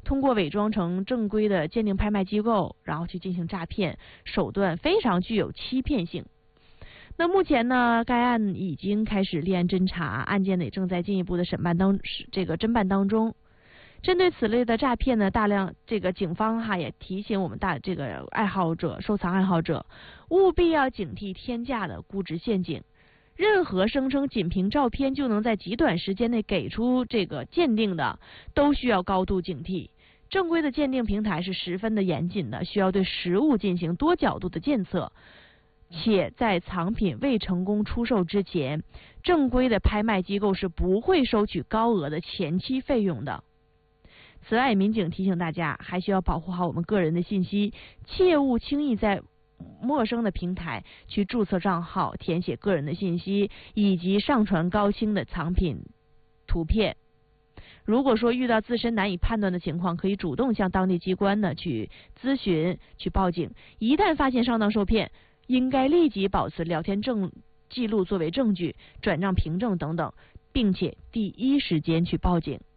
通过伪装成正规的鉴定拍卖机构，然后去进行诈骗，手段非常具有欺骗性。那目前呢，该案已经开始立案侦查，案件呢也正在进一步的侦办当中。针对此类的诈骗呢，警方也提醒我们收藏爱好者，务必要警惕天价的估值陷阱。任何声称仅凭照片就能在极短时间内给出鉴定的，都需要高度警惕。正规的鉴定平台是十分的严谨的，需要对实物进行多角度的检测，且在藏品未成功出售之前，正规的拍卖机构是不会收取高额的前期费用的。此外，民警提醒大家，还需要保护好我们个人的信息，切勿轻易在陌生的平台去注册账号，填写个人的信息，以及上传高清的藏品图片。如果说遇到自身难以判断的情况，可以主动向当地机关呢去咨询、去报警。一旦发现上当受骗，应该立即保存聊天记录作为证据，转账凭证等等，并且第一时间去报警。